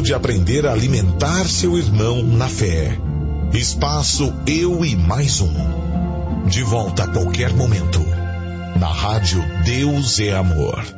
de aprender a alimentar seu irmão na fé. Espaço Eu e Mais Um. De volta a qualquer momento. Na rádio Deus é Amor.